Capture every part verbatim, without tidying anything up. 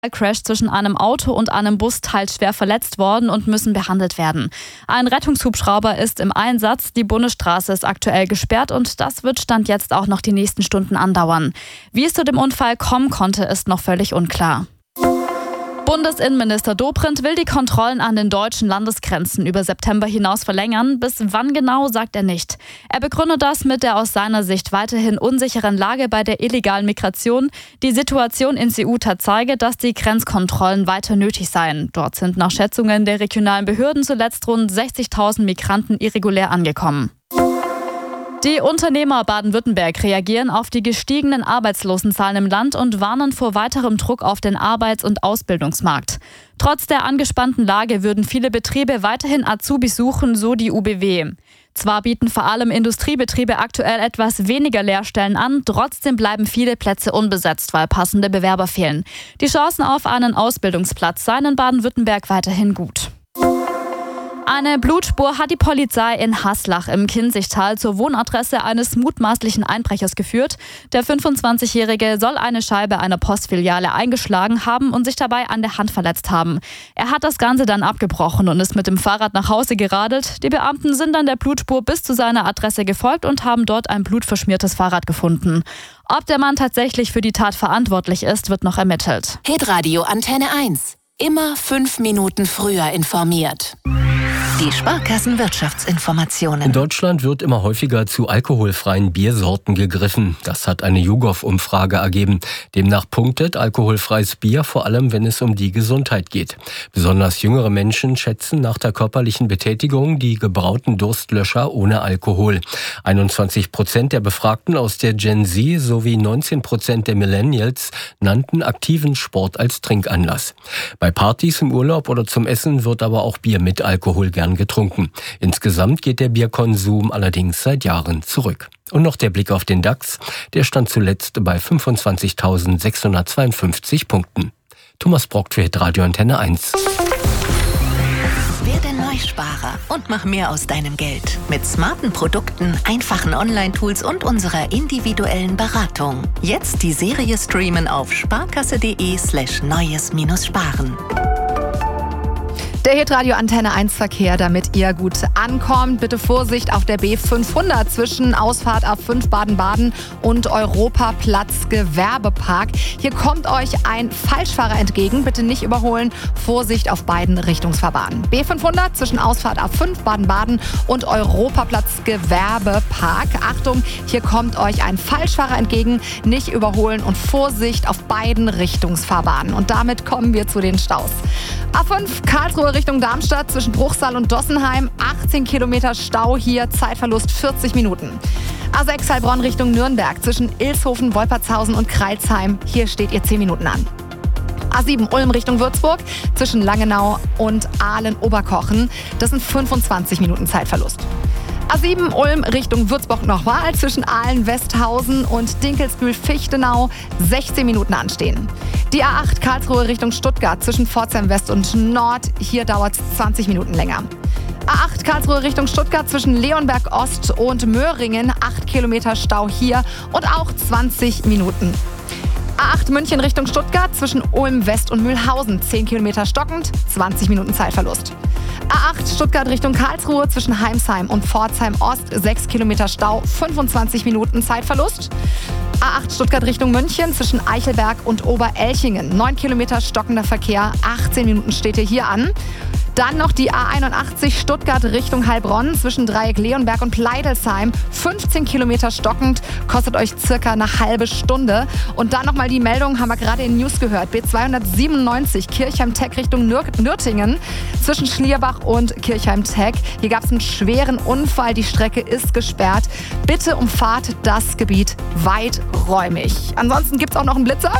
Crash zwischen einem Auto und einem Bus teils schwer verletzt worden und müssen behandelt werden. Ein Rettungshubschrauber ist im Einsatz, die Bundesstraße ist aktuell gesperrt und das wird Stand jetzt auch noch die nächsten Stunden andauern. Wie es zu dem Unfall kommen konnte, ist noch völlig unklar. Bundesinnenminister Dobrindt will die Kontrollen an den deutschen Landesgrenzen über September hinaus verlängern. Bis wann genau, sagt er nicht. Er begründet das mit der aus seiner Sicht weiterhin unsicheren Lage bei der illegalen Migration. Die Situation in Ceuta zeige, dass die Grenzkontrollen weiter nötig seien. Dort sind nach Schätzungen der regionalen Behörden zuletzt rund sechzigtausend Migranten irregulär angekommen. Die Unternehmer Baden-Württemberg reagieren auf die gestiegenen Arbeitslosenzahlen im Land und warnen vor weiterem Druck auf den Arbeits- und Ausbildungsmarkt. Trotz der angespannten Lage würden viele Betriebe weiterhin Azubis suchen, so die U B W. Zwar bieten vor allem Industriebetriebe aktuell etwas weniger Lehrstellen an, trotzdem bleiben viele Plätze unbesetzt, weil passende Bewerber fehlen. Die Chancen auf einen Ausbildungsplatz seien in Baden-Württemberg weiterhin gut. Eine Blutspur hat die Polizei in Haslach im Kinzigtal zur Wohnadresse eines mutmaßlichen Einbrechers geführt. Der fünfundzwanzigjährige soll eine Scheibe einer Postfiliale eingeschlagen haben und sich dabei an der Hand verletzt haben. Er hat das Ganze dann abgebrochen und ist mit dem Fahrrad nach Hause geradelt. Die Beamten sind dann der Blutspur bis zu seiner Adresse gefolgt und haben dort ein blutverschmiertes Fahrrad gefunden. Ob der Mann tatsächlich für die Tat verantwortlich ist, wird noch ermittelt. Hitradio Antenne eins. Immer fünf Minuten früher informiert. Die Sparkassenwirtschaftsinformationen. In Deutschland wird immer häufiger zu alkoholfreien Biersorten gegriffen. Das hat eine YouGov-Umfrage ergeben. Demnach punktet alkoholfreies Bier vor allem, wenn es um die Gesundheit geht. Besonders jüngere Menschen schätzen nach der körperlichen Betätigung die gebrauten Durstlöscher ohne Alkohol. einundzwanzig Prozent der Befragten aus der Gen Z sowie neunzehn Prozent der Millennials nannten aktiven Sport als Trinkanlass. Bei Partys im Urlaub oder zum Essen wird aber auch Bier mit Alkohol gern getrunken. Insgesamt geht der Bierkonsum allerdings seit Jahren zurück. Und noch der Blick auf den DAX. Der stand zuletzt bei fünfundzwanzigtausendsechshundertzweiundfünfzig Punkten. Thomas Brock für Hitradio Antenne eins. Werde Neusparer und mach mehr aus deinem Geld. Mit smarten Produkten, einfachen Online-Tools und unserer individuellen Beratung. Jetzt die Serie streamen auf sparkasse.de slash neues-sparen. Der Hitradio Antenne eins Verkehr, damit ihr gut ankommt. Bitte Vorsicht auf der B fünfhundert zwischen Ausfahrt A fünf Baden-Baden und Europaplatz Gewerbepark. Hier kommt euch ein Falschfahrer entgegen. Bitte nicht überholen. Vorsicht auf beiden Richtungsfahrbahnen. B fünfhundert zwischen Ausfahrt A fünf Baden-Baden und Europaplatz Gewerbepark. Achtung, hier kommt euch ein Falschfahrer entgegen. Nicht überholen und Vorsicht auf beiden Richtungsfahrbahnen. Und damit kommen wir zu den Staus. A fünf Karlsruhe Richtung Darmstadt zwischen Bruchsal und Dossenheim. achtzehn Kilometer Stau hier, Zeitverlust vierzig Minuten. A sechs Heilbronn Richtung Nürnberg zwischen Ilshofen, Wolpertshausen und Kreilsheim. Hier steht ihr zehn Minuten an. A sieben Ulm Richtung Würzburg zwischen Langenau und Aalen-Oberkochen. Das sind fünfundzwanzig Minuten Zeitverlust. A sieben Ulm Richtung Würzburg-Nochmal zwischen Aalen-Westhausen und Dinkelsbühl-Fichtenau. sechzehn Minuten anstehen. Die A acht Karlsruhe Richtung Stuttgart zwischen Pforzheim West und Nord. Hier dauert es zwanzig Minuten länger. A acht Karlsruhe Richtung Stuttgart zwischen Leonberg Ost und Möhringen. acht Kilometer Stau hier und auch zwanzig Minuten. A acht München Richtung Stuttgart zwischen Ulm West und Mühlhausen. zehn Kilometer stockend, zwanzig Minuten Zeitverlust. A acht Stuttgart Richtung Karlsruhe zwischen Heimsheim und Pforzheim Ost. sechs Kilometer Stau, fünfundzwanzig Minuten Zeitverlust. A acht Stuttgart Richtung München zwischen Eichelberg und Oberelchingen. neun Kilometer stockender Verkehr, achtzehn Minuten steht ihr hier an. Dann noch die A einundachtzig Stuttgart Richtung Heilbronn zwischen Dreieck Leonberg und Pleidelsheim. fünfzehn Kilometer stockend, kostet euch circa eine halbe Stunde. Und dann nochmal die Meldung, haben wir gerade in News gehört. B zweihundertsiebenundneunzig Kirchheim-Tech Richtung Nür- Nürtingen zwischen Schlierbach und Kirchheim-Tech. Hier gab es einen schweren Unfall, die Strecke ist gesperrt. Bitte umfahrt das Gebiet weiträumig. Ansonsten gibt es auch noch einen Blitzer.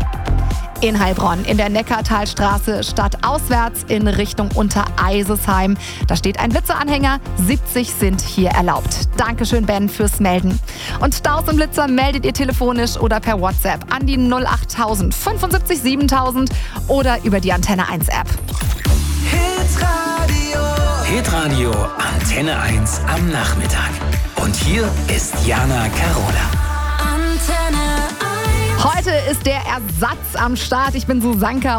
In Heilbronn, in der Neckartalstraße, stadtauswärts in Richtung Untereisesheim. Da steht ein Blitzeranhänger, siebzig sind hier erlaubt. Dankeschön, Ben, fürs Melden. Und Staus und Blitzer meldet ihr telefonisch oder per WhatsApp an die null achttausend fünfundsiebzig siebentausend oder über die Antenne eins App. Hitradio. Hitradio Antenne eins am Nachmittag. Und hier ist Jana Carola. Antenne eins. Heute ist der Ersatz am Start. Ich bin Susanka.